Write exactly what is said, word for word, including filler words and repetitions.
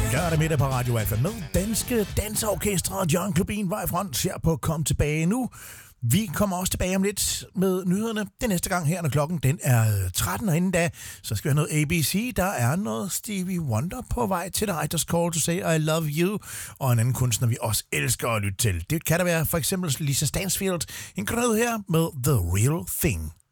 Lørdag middag på Radio Alfa med danske danseorkestre. John Clubin var i front her på Kom Tilbage Nu. Vi kommer også tilbage om lidt med nyhederne. Det næste gang her, når klokken den er tretten, og inden da, så skal vi have noget A B C. Der er noget Stevie Wonder på vej til dig. Just Call to Say I Love You. Og en anden kunstner, vi også elsker at lytte til. Det kan der være for eksempel Lisa Stansfield. En krød her med The Real Thing.